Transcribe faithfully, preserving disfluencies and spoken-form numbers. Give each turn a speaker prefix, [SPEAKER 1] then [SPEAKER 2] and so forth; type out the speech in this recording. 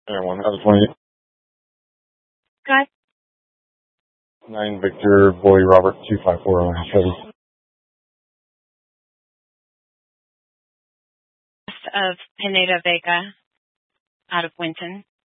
[SPEAKER 1] Air one out of twenty.
[SPEAKER 2] Good.
[SPEAKER 1] Nine Victor Boy Robert two five four on Chevy.
[SPEAKER 2] Of Pineda Vega out of Winton.